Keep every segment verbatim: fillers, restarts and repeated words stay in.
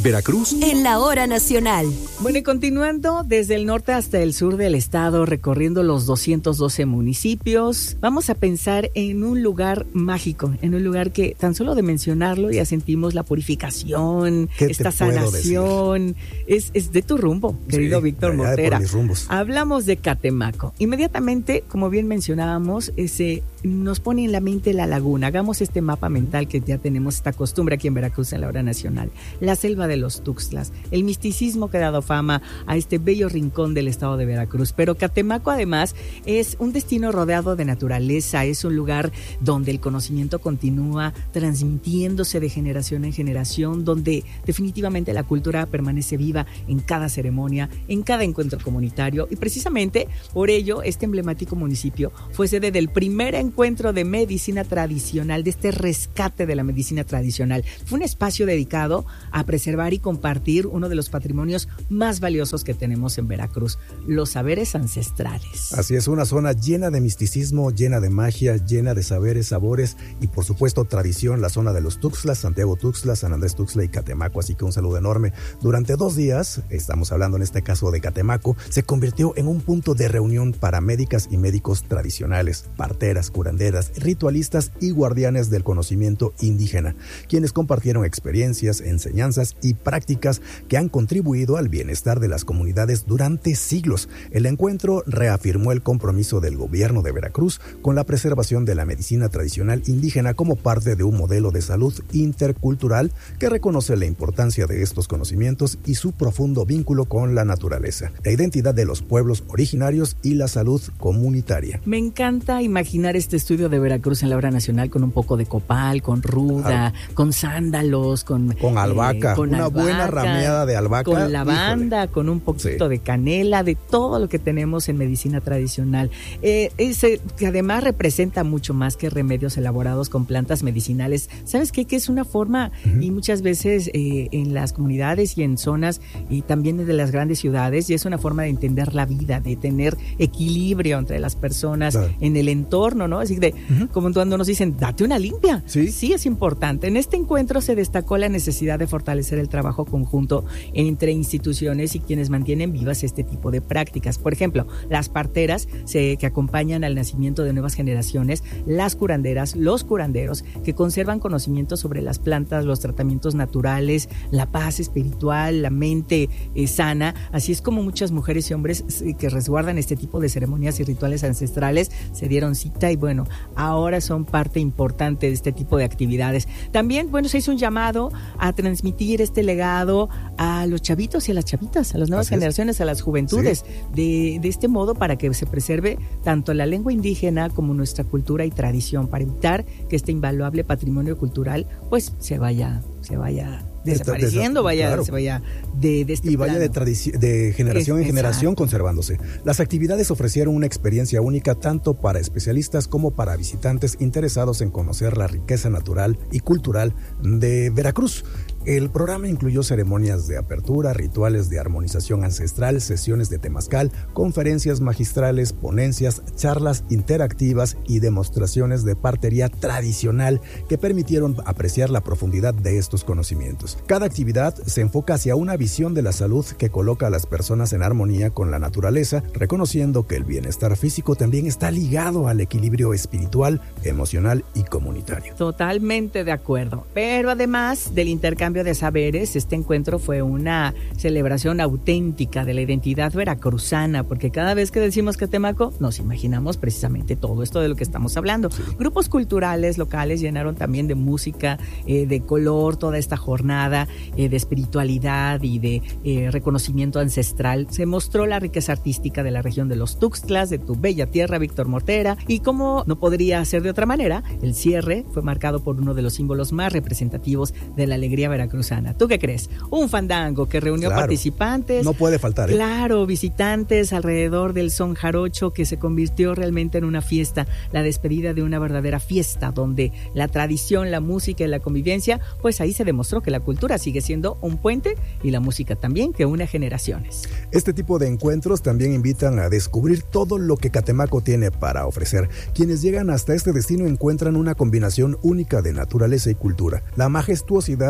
Veracruz en la hora nacional. Bueno, y continuando desde el norte hasta el sur del estado, recorriendo los doscientos doce municipios, vamos a pensar en un lugar mágico, en un lugar que tan solo de mencionarlo ya sentimos la purificación, esta sanación. Es, es de tu rumbo, querido sí, Víctor Mortera. Hablamos de Catemaco. Inmediatamente, como bien mencionábamos, ese nos pone en la mente la laguna. Hagamos este mapa mental que ya tenemos esta costumbre aquí en Veracruz en la hora nacional. La selva de los Tuxtlas, el misticismo que ha dado fama a este bello rincón del estado de Veracruz. Pero Catemaco además es un destino rodeado de naturaleza, es un lugar donde el conocimiento continúa transmitiéndose de generación en generación, donde definitivamente la cultura permanece viva en cada ceremonia, en cada encuentro comunitario, y precisamente por ello este emblemático municipio fue sede del primer encuentro de medicina tradicional, de este rescate de la medicina tradicional. Fue un espacio dedicado a preservar y compartir uno de los patrimonios más valiosos que tenemos en Veracruz, los saberes ancestrales. Así es, una zona llena de misticismo, llena de magia, llena de saberes, sabores y por supuesto tradición, la zona de los Tuxtlas, Santiago Tuxtla, San Andrés Tuxtla y Catemaco, así que un saludo enorme. Durante dos días, estamos hablando en este caso de Catemaco, se convirtió en un punto de reunión para médicas y médicos tradicionales, parteras, curanderas, ritualistas y guardianes del conocimiento indígena, quienes compartieron experiencias, enseñanzas y prácticas que han contribuido al bienestar de las comunidades durante siglos. El encuentro reafirmó el compromiso del gobierno de Veracruz con la preservación de la medicina tradicional indígena como parte de un modelo de salud intercultural que reconoce la importancia de estos conocimientos y su profundo vínculo con la naturaleza, la identidad de los pueblos originarios y la salud comunitaria. Me encanta imaginar este estudio de Veracruz en la hora nacional con un poco de copal, con ruda, Al... con sándalos, con, con albahaca, eh, con una albahaca, buena rameada de albahaca, con lavanda, híjole, con un poquito sí. de canela, de todo lo que tenemos en medicina tradicional. Eh, ese, que además representa mucho más que remedios elaborados con plantas medicinales. ¿Sabes qué? Que es una forma, uh-huh. y muchas veces eh, en las comunidades y en zonas y también de las grandes ciudades, y es una forma de entender la vida, de tener equilibrio entre las personas, claro, en el entorno, ¿no? Así de, uh-huh. como cuando nos dicen, date una limpia. Sí. Sí, es importante. En este encuentro se destacó la necesidad de fortalecer el trabajo conjunto entre instituciones y quienes mantienen vivas este tipo de prácticas. Por ejemplo, las parteras se, que acompañan al nacimiento de nuevas generaciones, las curanderas, los curanderos, que conservan conocimientos sobre las plantas, los tratamientos naturales, la paz espiritual, la mente eh, sana. Así es como muchas mujeres y hombres eh, que resguardan este tipo de ceremonias y rituales ancestrales se dieron cita y bueno, ahora son parte importante de este tipo de actividades. También, bueno, se hizo un llamado a transmitir este legado a los chavitos y a las chavitas, a las nuevas Así generaciones, es. a las juventudes, sí. de, de este modo para que se preserve tanto la lengua indígena como nuestra cultura y tradición, para evitar que este invaluable patrimonio cultural pues se vaya, se vaya desapareciendo, vaya, claro. se vaya de, de este y vaya de, tradici- de generación es, en generación exacto. conservándose. Las actividades ofrecieron una experiencia única tanto para especialistas como para visitantes interesados en conocer la riqueza natural y cultural de Veracruz. El programa incluyó ceremonias de apertura, rituales de armonización ancestral, sesiones de temazcal, conferencias magistrales, ponencias, charlas interactivas y demostraciones de partería tradicional que permitieron apreciar la profundidad de estos conocimientos. Cada actividad se enfoca hacia una visión de la salud que coloca a las personas en armonía con la naturaleza, reconociendo que el bienestar físico también está ligado al equilibrio espiritual, emocional y comunitario. Totalmente de acuerdo. Pero además del intercambio de saberes, este encuentro fue una celebración auténtica de la identidad veracruzana, porque cada vez que decimos Catemaco nos imaginamos precisamente todo esto de lo que estamos hablando. Sí. Grupos culturales locales llenaron también de música, eh, de color toda esta jornada, eh, de espiritualidad y de eh, reconocimiento ancestral. Se mostró la riqueza artística de la región de los Tuxtlas, de tu bella tierra, Víctor Mortera, y como no podría ser de otra manera, el cierre fue marcado por uno de los símbolos más representativos de la alegría veracruzana. ¿Tú qué crees? Un fandango que reunió claro, participantes. No puede faltar, ¿eh? Claro, visitantes alrededor del son jarocho, que se convirtió realmente en una fiesta, la despedida de una verdadera fiesta, donde la tradición, la música y la convivencia, pues ahí se demostró que la cultura sigue siendo un puente y la música también que une generaciones. Este tipo de encuentros también invitan a descubrir todo lo que Catemaco tiene para ofrecer. Quienes llegan hasta este destino encuentran una combinación única de naturaleza y cultura, la majestuosidad de la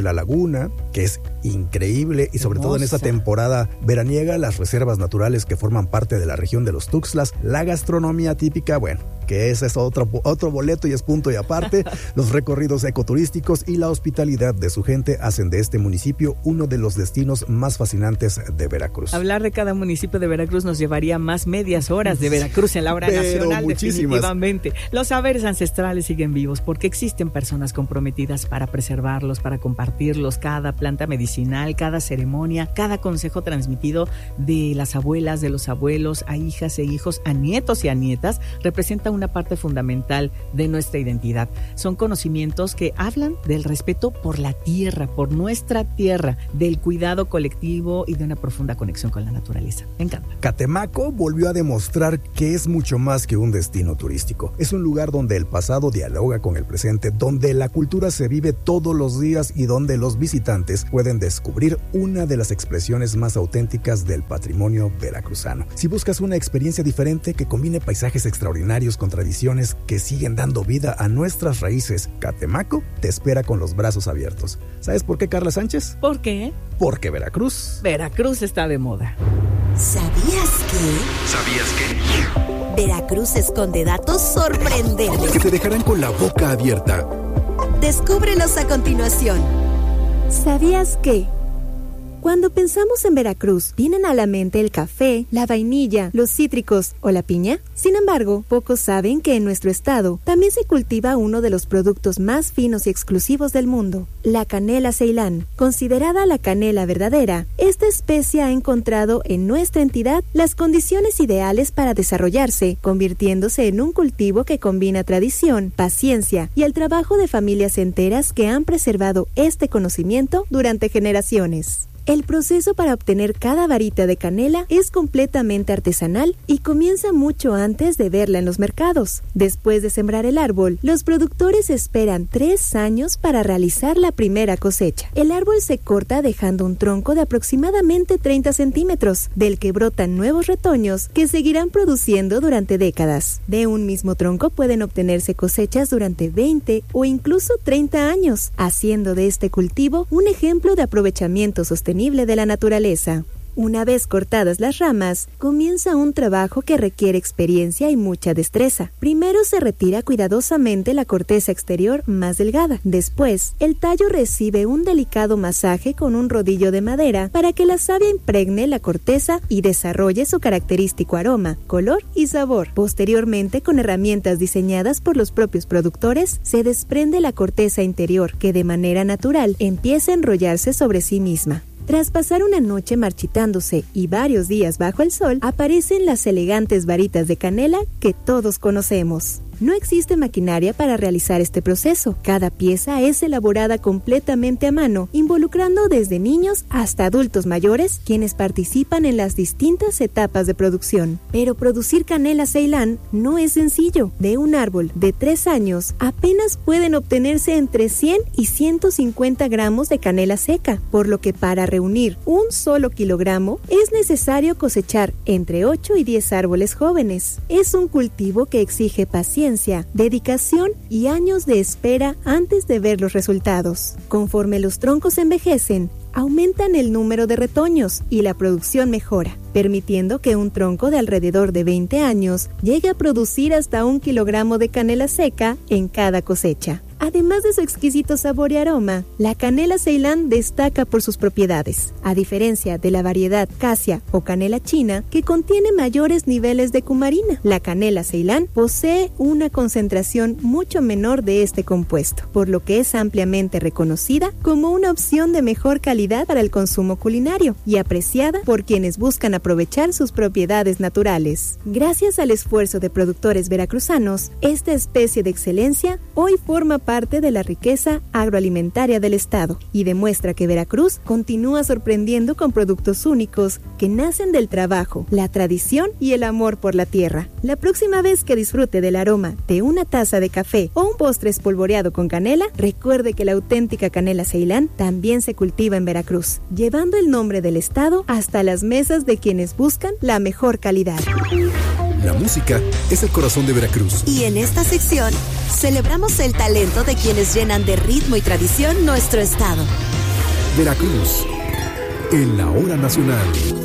la laguna, que es increíble, y sobre Hermosa. todo en esta temporada veraniega, las reservas naturales que forman parte de la región de los Tuxtlas, la gastronomía típica, bueno, que ese es otro, otro boleto y es punto y aparte. Los recorridos ecoturísticos y la hospitalidad de su gente hacen de este municipio uno de los destinos más fascinantes de Veracruz. Hablar de cada municipio de Veracruz nos llevaría más medias horas de Veracruz en la hora Pero nacional, muchísimas. definitivamente. Los saberes ancestrales siguen vivos porque existen personas comprometidas para preservarlos, para compartirlos. Cada planta medicinal, cada ceremonia, cada consejo transmitido de las abuelas, de los abuelos, a hijas e hijos, a nietos y a nietas, representa un una parte fundamental de nuestra identidad. Son conocimientos que hablan del respeto por la tierra, por nuestra tierra, del cuidado colectivo y de una profunda conexión con la naturaleza. Me encanta. Catemaco volvió a demostrar que es mucho más que un destino turístico. Es un lugar donde el pasado dialoga con el presente, donde la cultura se vive todos los días y donde los visitantes pueden descubrir una de las expresiones más auténticas del patrimonio veracruzano. Si buscas una experiencia diferente que combine paisajes extraordinarios con tradiciones que siguen dando vida a nuestras raíces, Catemaco te espera con los brazos abiertos. ¿Sabes por qué, Carla Sánchez? ¿Por qué? Porque Veracruz. Veracruz está de moda. ¿Sabías que? ¿Sabías que? Veracruz esconde datos sorprendentes que te dejarán con la boca abierta. Descúbrelos a continuación. ¿Sabías que? Cuando pensamos en Veracruz, ¿vienen a la mente el café, la vainilla, los cítricos o la piña? Sin embargo, pocos saben que en nuestro estado también se cultiva uno de los productos más finos y exclusivos del mundo, la canela Ceilán. Considerada la canela verdadera, esta especie ha encontrado en nuestra entidad las condiciones ideales para desarrollarse, convirtiéndose en un cultivo que combina tradición, paciencia y el trabajo de familias enteras que han preservado este conocimiento durante generaciones. El proceso para obtener cada varita de canela es completamente artesanal y comienza mucho antes de verla en los mercados. Después de sembrar el árbol, los productores esperan tres años para realizar la primera cosecha. El árbol se corta dejando un tronco de aproximadamente treinta centímetros, del que brotan nuevos retoños que seguirán produciendo durante décadas. De un mismo tronco pueden obtenerse cosechas durante veinte o incluso treinta años, haciendo de este cultivo un ejemplo de aprovechamiento sostenible de la naturaleza. Una vez cortadas las ramas, comienza un trabajo que requiere experiencia y mucha destreza. Primero se retira cuidadosamente la corteza exterior más delgada. Después, el tallo recibe un delicado masaje con un rodillo de madera para que la savia impregne la corteza y desarrolle su característico aroma, color y sabor. Posteriormente, con herramientas diseñadas por los propios productores, se desprende la corteza interior, que de manera natural empieza a enrollarse sobre sí misma. Tras pasar una noche marchitándose y varios días bajo el sol, aparecen las elegantes varitas de canela que todos conocemos. No existe maquinaria para realizar este proceso. Cada pieza es elaborada completamente a mano, involucrando desde niños hasta adultos mayores, quienes participan en las distintas etapas de producción. Pero producir canela Ceilán no es sencillo. De un árbol de tres años, apenas pueden obtenerse entre cien y ciento cincuenta gramos de canela seca, por lo que para reunir un solo kilogramo es necesario cosechar entre ocho y diez árboles jóvenes. Es un cultivo que exige paciencia, dedicación y años de espera antes de ver los resultados. Conforme los troncos envejecen, aumentan el número de retoños y la producción mejora, permitiendo que un tronco de alrededor de veinte años llegue a producir hasta un kilogramo de canela seca en cada cosecha. Además de su exquisito sabor y aroma, la canela Ceilán destaca por sus propiedades. A diferencia de la variedad Casia o canela china, que contiene mayores niveles de cumarina, la canela Ceilán posee una concentración mucho menor de este compuesto, por lo que es ampliamente reconocida como una opción de mejor calidad para el consumo culinario y apreciada por quienes buscan aprovechar sus propiedades naturales. Gracias al esfuerzo de productores veracruzanos, esta especie de excelencia hoy forma parte de la riqueza agroalimentaria del estado y demuestra que Veracruz continúa sorprendiendo con productos únicos que nacen del trabajo, la tradición y el amor por la tierra. La próxima vez que disfrute del aroma de una taza de café o un postre espolvoreado con canela, recuerde que la auténtica canela Ceilán también se cultiva en Veracruz, llevando el nombre del estado hasta las mesas de quienes buscan la mejor calidad. La música es el corazón de Veracruz. Y en esta sección celebramos el talento de quienes llenan de ritmo y tradición nuestro estado. Veracruz, en la hora nacional.